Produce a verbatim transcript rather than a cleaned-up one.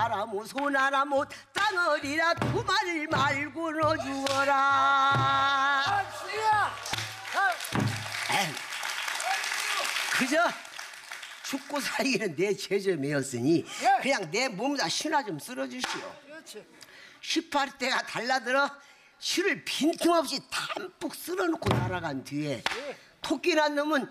사람우 손 하나 못 땅어리라 두 마리를 말고 넣어주어라. 아, 수야! 에휴, 그저 죽고 살기는 내 죄점이었으니 예. 그냥 내 몸에다 신화 좀 쓸어주시오. 그렇지. 십팔 대가 달라들어 실을 빈틈없이 담뿍 쓸어놓고 날아간 뒤에 토끼란 놈은